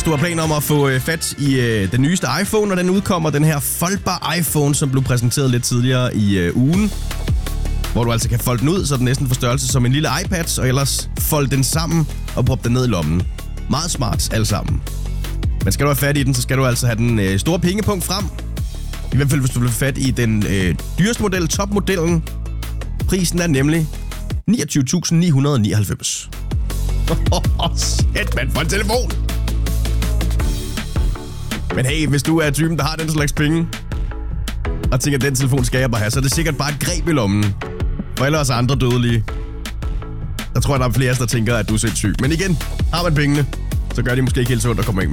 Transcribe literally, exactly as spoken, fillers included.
hvis du har planer om at få øh, fat i øh, den nyeste iPhone, når den udkommer, den her foldbare iPhone, som blev præsenteret lidt tidligere i øh, ugen, hvor du altså kan folde den ud, så den næsten får størrelse som en lille iPad, og ellers folde den sammen og proppe den ned i lommen. Meget smart, alle sammen. Men skal du have fat i den, så skal du altså have den øh, store pengepunkt frem. I hvert fald, hvis du vil have fat i den øh, dyreste model, topmodellen. Prisen er nemlig niogtyve tusind ni hundrede nioghalvfems. Shit, man, for en telefon! Men hey, hvis du er typen, der har den slags penge, og tænker, at den telefon skal jeg bare have, så er det sikkert bare et greb i lommen. For ellers er andre dødelige. Der tror jeg, der er flere, der tænker, at du er sindssyg. Men igen, har man pengene, så gør de måske ikke helt sundt at komme ind med.